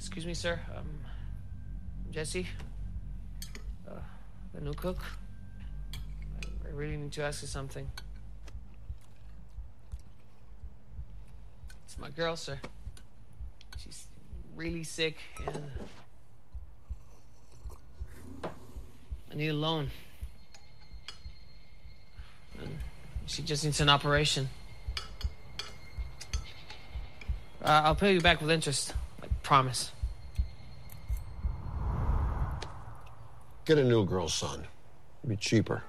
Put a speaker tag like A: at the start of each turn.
A: Excuse me, sir. Jesse? The new cook? I really need to ask you something. It's my girl, sir. She's really sick, and I need a loan. And she just needs an operation. I'll pay you back with interest. I promise.
B: Get a new girl, son. It'll be cheaper.